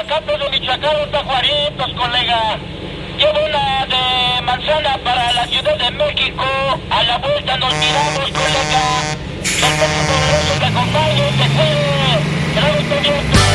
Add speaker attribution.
Speaker 1: Campos de Michoacán, los tajuaritos, colega. Llevo una de manzana para la Ciudad de México. A la vuelta nos miramos, colega. Los poderosos te acompañen, te cuiden. Trae tu viento.